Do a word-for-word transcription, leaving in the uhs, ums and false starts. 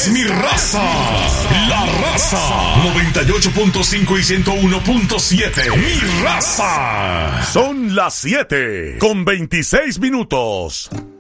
es mi raza. La Raza. noventa y ocho punto cinco y ciento uno punto siete. Mi raza. Son las siete con veintiséis minutos.